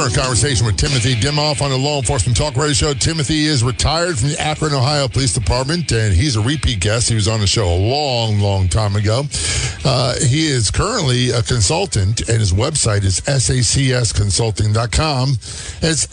Current conversation with Timothy Dimoff on the Law Enforcement Talk Radio Show. Timothy is retired from the Akron, Ohio Police Department, and he's a repeat guest. He was on the show a long, long time ago. He is currently a consultant, and his website is sacsconsulting.com. It's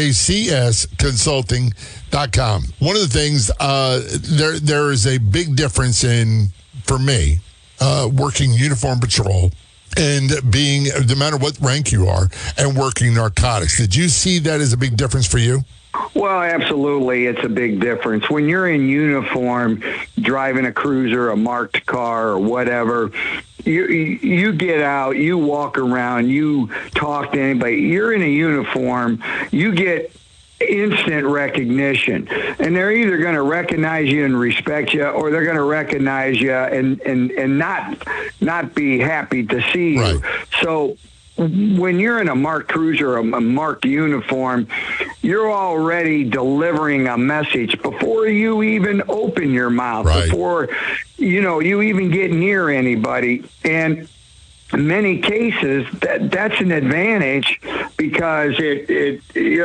sacsconsulting.com. One of the things, there is a big difference for me, working uniform patrol and being, no matter what rank you are, and working narcotics. Did you see that as a big difference for you? Well, absolutely. It's a big difference. When you're in uniform, driving a cruiser, a marked car, or whatever, you get out, you walk around, you talk to anybody. You're in a uniform, you get instant recognition, and they're either going to recognize you and respect you, or they're going to recognize you and not be happy to see you. Right. So when you're in a marked cruiser, a marked uniform, you're already delivering a message before you even open your mouth, right, before you even get near anybody. And in many cases, that's an advantage, because it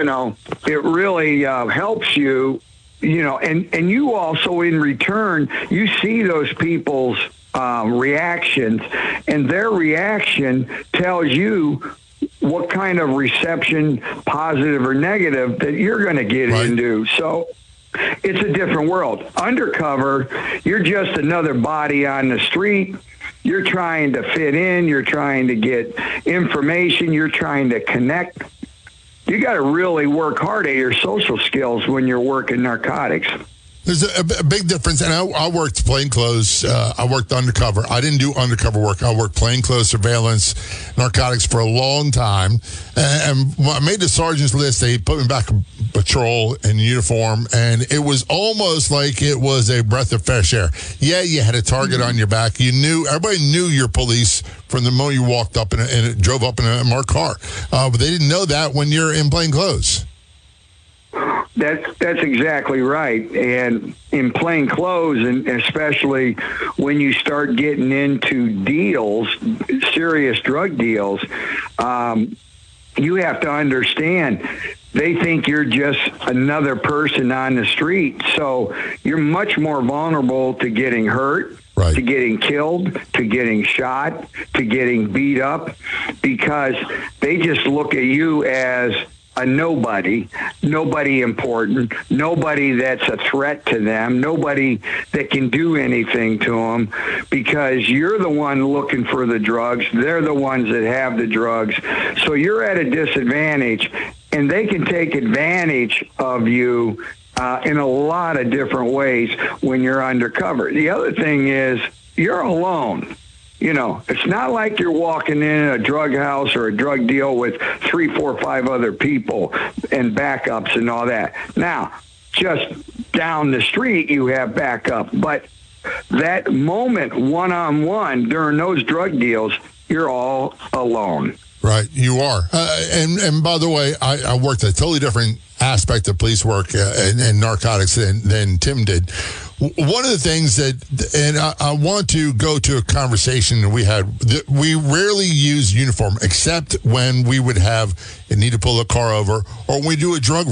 really helps you, and you also in return, you see those people's reactions, and their reaction tells you what kind of reception, positive or negative, that you're going to get right into. So it's a different world. Undercover, you're just another body on the street. You're trying to fit in. You're trying to get information. You're trying to connect. You got to really work hard at your social skills when you're working narcotics. There's a big difference, and I worked plainclothes. I worked undercover. I didn't do undercover work. I worked plainclothes surveillance, narcotics for a long time. And when I made the sergeant's list, they put me back in patrol in uniform, and it was almost like it was a breath of fresh air. Yeah, you had a target on your back. Everybody knew your police from the moment you walked up and drove up in a marked car. But they didn't know that when you're in plain clothes. That's exactly right. And in plain clothes, and especially when you start getting into deals, serious drug deals, you have to understand they think you're just another person on the street. So you're much more vulnerable to getting hurt, right, to getting killed, to getting shot, to getting beat up, because they just look at you as a nobody important, nobody that's a threat to them, nobody that can do anything to them, because you're the one looking for the drugs. They're the ones that have the drugs. So you're at a disadvantage, and they can take advantage of you in a lot of different ways when you're undercover. The other thing is you're alone. It's not like you're walking in a drug house or a drug deal with 3, 4, 5 other people and backups and all that. Now, just down the street, you have backup. But that moment, one-on-one, during those drug deals, you're all alone. Right, you are. And by the way, I worked a totally different aspect of police work and narcotics than Tim did. One of the things and I want to go to a conversation that we had. We rarely use uniform except when we would need to pull a car over, or when we do a drug